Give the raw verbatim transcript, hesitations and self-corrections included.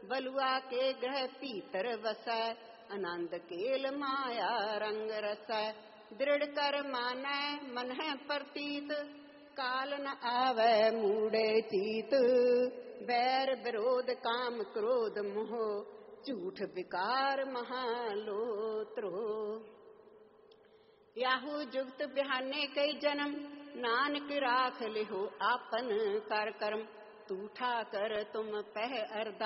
बलुआ के ग्रह पीतर वसै, आनंद केल माया रंग रसै। दृढ़ कर मानै मन है प्रतीत, काल न आवे मूढ़े चीत। बैर विरोध काम क्रोध मोह, झूठ विकार महालोत्रो। याहू जुगत बिहाने कई जन्म, नानक राख लिहो आपन कर कर्म। तूठा कर तुम पह अरदा,